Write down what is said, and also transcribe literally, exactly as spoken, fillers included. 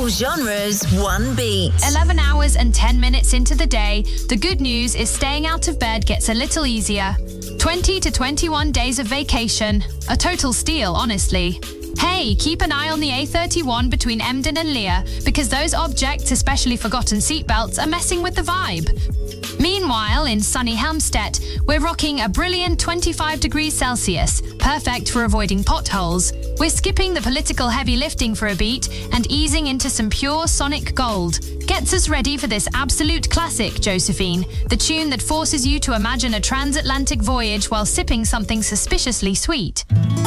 All genres, one beat. eleven hours and ten minutes into the day, the good news is staying out of bed gets a little easier. twenty to twenty-one days of vacation. A total steal, honestly. Hey, keep an eye on the A thirty-one between Emden and Lear, because those objects, especially forgotten seatbelts, are messing with the vibe. Meanwhile, in sunny Helmstedt, we're rocking a brilliant twenty-five degrees Celsius, perfect for avoiding potholes. We're skipping the political heavy lifting for a beat and easing into some pure sonic gold. Gets us ready for this absolute classic, Josephine, the tune that forces you to imagine a transatlantic voyage while sipping something suspiciously sweet.